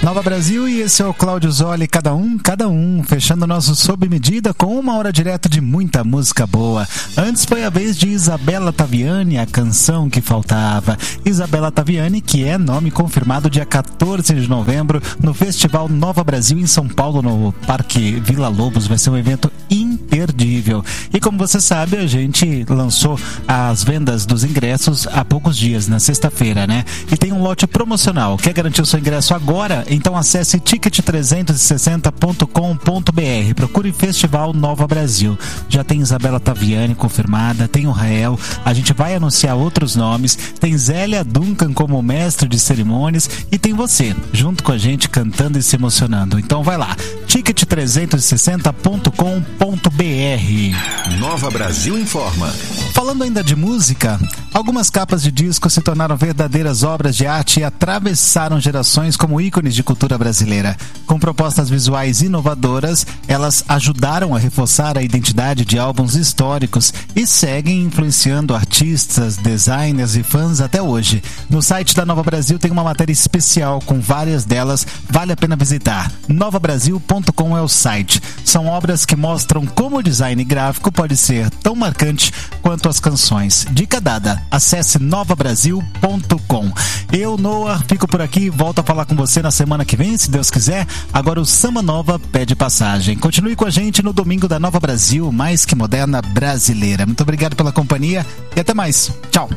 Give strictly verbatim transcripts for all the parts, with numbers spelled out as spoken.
Nova Brasil, e esse é o Cláudio Zoli, cada um, cada um, fechando nosso Sob Medida com uma hora direto de muita música boa. Antes foi a vez de Isabela Taviani, a canção que faltava. Isabela Taviani, que é nome confirmado dia quatorze de novembro no Festival Nova Brasil em São Paulo, no Parque Vila Lobos. Vai ser um evento imperdível. E como você sabe, a gente lançou as vendas dos ingressos há poucos dias, na sexta-feira, né? E tem um lote promocional. Quer garantir o seu ingresso agora? Então acesse ticket trezentos e sessenta ponto com ponto b r. Procure Festival Nova Brasil. Já tem Isabela Taviani confirmada, tem o Rael, a gente vai anunciar outros nomes, tem Zélia Duncan como mestre de cerimônias e tem você, junto com a gente, cantando e se emocionando. Então vai lá, ticket trezentos e sessenta ponto com ponto b r. Nova Brasil informa. Falando ainda de música, algumas capas de disco se tornaram verdadeiras obras de arte e atravessaram gerações como ícones de cultura brasileira. Com propostas visuais inovadoras, elas ajudaram a reforçar a identidade de álbuns históricos e seguem influenciando artistas, designers e fãs até hoje. No site da Nova Brasil tem uma matéria especial com várias delas, vale a pena visitar. nova brasil ponto com é o site. São obras que mostram como o design gráfico pode ser tão marcante quanto as canções. Dica dada, acesse nova brasil ponto com. Eu, Noah, fico por aqui, volto a falar com você na semana que vem, se Deus quiser. Agora o Samba Nova pede passagem. Continue com a gente no Domingo da Nova Brasil, mais que moderna brasileira. Muito obrigado pela companhia e até mais. Tchau.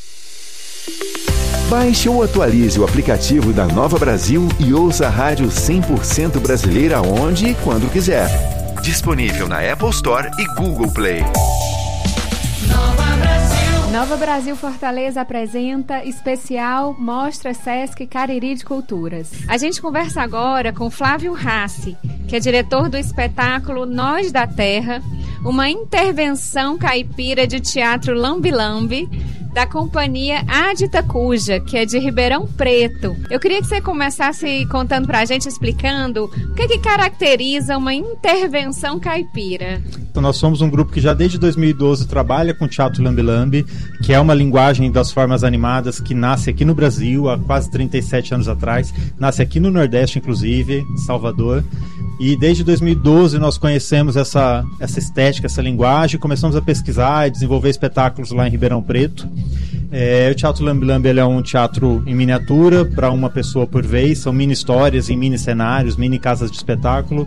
Baixe ou atualize o aplicativo da Nova Brasil e ouça a rádio cem por cento brasileira onde e quando quiser. Disponível na Apple Store e Google Play. Nova Brasil. Nova Brasil Fortaleza apresenta especial Mostra Sesc Cariri de Culturas. A gente conversa agora com Flávio Rassi, que é diretor do espetáculo Nós da Terra, uma intervenção caipira de teatro lambi-lambi, da companhia Adita Cuja, que é de Ribeirão Preto. Eu queria que você começasse contando pra gente, explicando o que, que caracteriza uma intervenção caipira. Então, nós somos um grupo que já desde dois mil e doze trabalha com teatro lambi-lambi, que é uma linguagem das formas animadas que nasce aqui no Brasil há quase trinta e sete anos atrás, nasce aqui no Nordeste, inclusive, em Salvador. E desde dois mil e doze nós conhecemos essa, essa estética, essa linguagem, começamos a pesquisar e desenvolver espetáculos lá em Ribeirão Preto. É, o Teatro Lambi-Lambi ele é um teatro em miniatura, para uma pessoa por vez, são mini histórias em mini cenários, mini casas de espetáculo.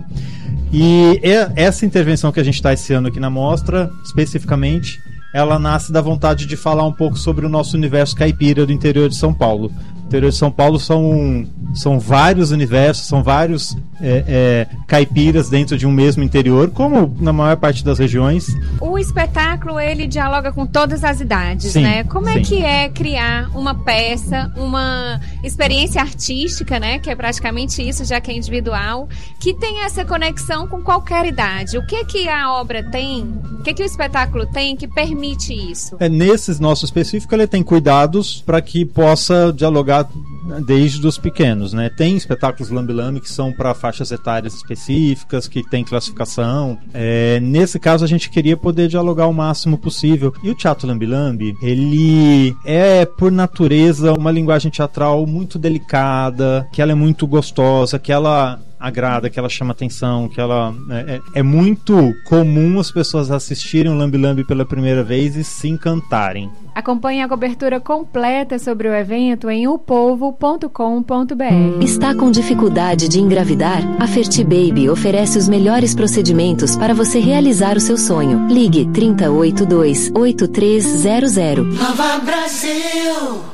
E essa intervenção que a gente está esse ano aqui na mostra, especificamente, ela nasce da vontade de falar um pouco sobre o nosso universo caipira do interior de São Paulo. O interior de São Paulo são, são vários universos, são vários é, é, caipiras dentro de um mesmo interior, como na maior parte das regiões. O espetáculo, ele dialoga com todas as idades, sim, né? Como sim. é que é criar uma peça, uma experiência artística, né? Que é praticamente isso, já que é individual, que tem essa conexão com qualquer idade. O que que a obra tem, o que que o espetáculo tem que permite isso? É, nesse nosso específico, ele tem cuidados para que possa dialogar desde os pequenos, né? Tem espetáculos lambi-lambi que são para faixas etárias específicas, que tem classificação. É, nesse caso, a gente queria poder dialogar o máximo possível. E o teatro lambi-lambi, ele é, por natureza, uma linguagem teatral muito delicada, que ela é muito gostosa, que ela agrada, que ela chama atenção, que ela é, é muito comum as pessoas assistirem o lambi-lambi pela primeira vez e se encantarem. Acompanhe a cobertura completa sobre o evento em o povo ponto com ponto b r. Está com dificuldade de engravidar? A Fertibaby oferece os melhores procedimentos para você realizar o seu sonho. Ligue trinta e oito dois, oito três zero zero. Nova Brasil.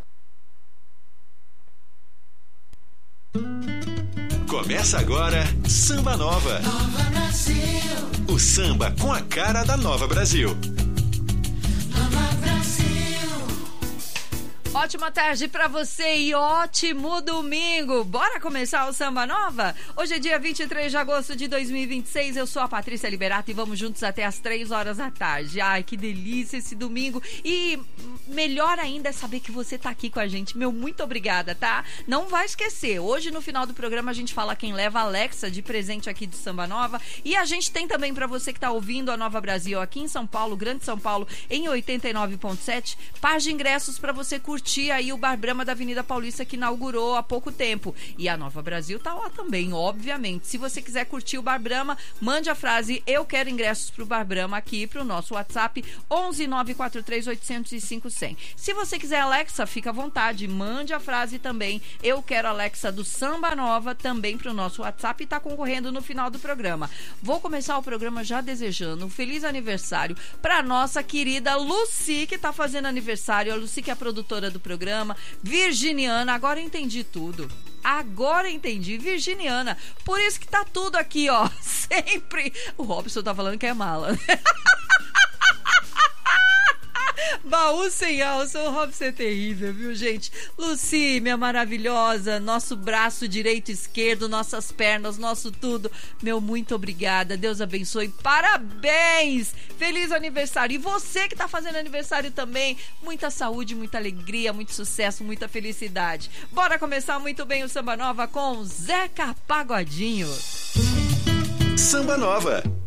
Começa agora Samba Nova. Nova Brasil. O samba com a cara da Nova Brasil. Nova Brasil. Ótima tarde pra você e ótimo domingo. Bora começar o Samba Nova? Hoje é dia vinte e três de agosto de dois mil e vinte e seis. Eu sou a Patrícia Liberato e vamos juntos até as três horas da tarde. Ai, que delícia esse domingo. E melhor ainda é saber que você tá aqui com a gente. Meu, muito obrigada, tá? Não vai esquecer. Hoje, no final do programa, a gente fala quem leva a Alexa de presente aqui do Samba Nova. E a gente tem também pra você que tá ouvindo a Nova Brasil aqui em São Paulo, Grande São Paulo, em oitenta e nove ponto sete, par de ingressos pra você curtir curtir aí o Bar Brahma da Avenida Paulista, que inaugurou há pouco tempo. E a Nova Brasil tá lá também, obviamente. Se você quiser curtir o Bar Brahma, mande a frase "Eu quero ingressos pro Bar Brahma" aqui pro nosso WhatsApp onze nove quatro três oito zero zero cinco zero zero. Se você quiser Alexa, fica à vontade, mande a frase também "Eu quero Alexa" do Samba Nova também pro nosso WhatsApp e tá concorrendo no final do programa. Vou começar o programa já desejando um feliz aniversário pra nossa querida Lucy, que tá fazendo aniversário. A Lucy, que é a produtora do programa, virginiana. Agora eu entendi tudo. Agora entendi, virginiana. Por isso que tá tudo aqui, ó. Sempre. O Robson tá falando que é mala. Baú sem alça, o Robson é terrível, viu, gente? Lucy, minha maravilhosa, nosso braço direito e esquerdo, nossas pernas, nosso tudo. Meu, muito obrigada. Deus abençoe. Parabéns! Feliz aniversário. E você que tá fazendo aniversário também, muita saúde, muita alegria, muito sucesso, muita felicidade. Bora começar muito bem o Samba Nova com Zeca Pagodinho. Samba Nova.